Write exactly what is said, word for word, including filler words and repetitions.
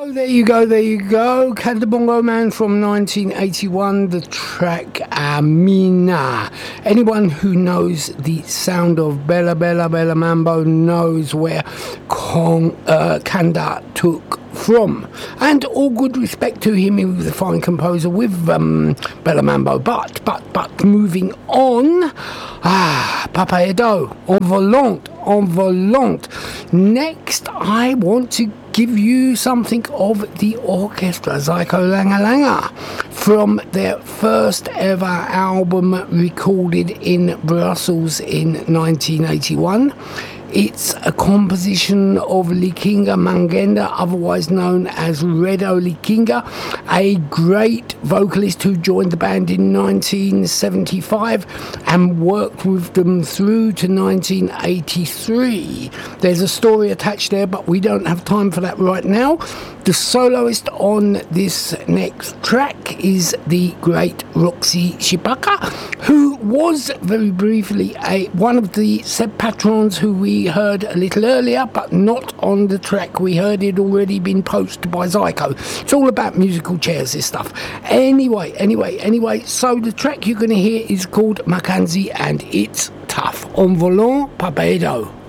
Oh, there you go, there you go. Cadabongo Man from nineteen eighty-one, the track Amina. Anyone who knows the sound of Bella Bella Bella Mambo knows where Kong, uh, Kanda took from. And all good respect to him, he was a fine composer with um, Bella Mambo. But, but, but, moving on. Ah, Papa Edo, en volant, en volant. Next, I want to give you something of the orchestra Zyko Langa Langa from their first ever album recorded in Brussels in nineteen eighty-one. It's a composition of Likinga Mangenda, otherwise known as Redo Likinga, a great vocalist who joined the band in nineteen seventy-five and worked with them through to nineteen eighty-three. There's a story attached there, but we don't have time for that right now. The soloist on this next track is the great Roxy Chipaka, who was very briefly a one of the Seb patrons who we heard a little earlier, but not on the track we heard. It already been posted by Zyko. It's all about musical chairs, this stuff. Anyway, anyway, anyway, so the track you're going to hear is called Mackenzie, and it's tough. En volant, Papa Edo.